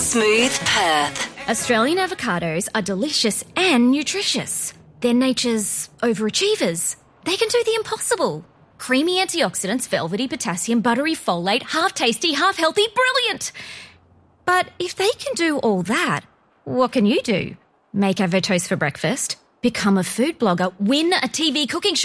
Smooth Perth. Australian avocados are delicious and nutritious. They're nature's overachievers. They can do the impossible. Creamy antioxidants, velvety potassium, buttery folate, half tasty, half healthy, brilliant. But if they can do all that, what can you do? Make avo toast for breakfast? Become a food blogger? Win a TV cooking show?